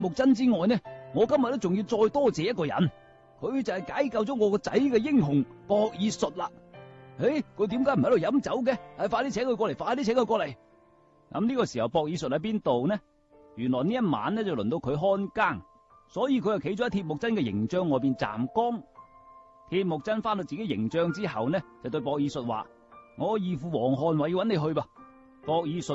木真之外呢，我今日都仲要再多謝一個人，佢就係解救咗我個仔嘅英雄博爾術啦。佢點解唔喺度飲酒嘅？快啲請佢過嚟，快啲請佢過嚟。咁呢個時候博爾術喺邊度呢？原來呢一晚呢就輪到佢看更，所以佢就企咗喺鐵木真嘅營帳外邊站崗。鐵木真翻到自己營帳之後呢，就對博爾術話：我義父黃漢偉揾你去吧。博爾術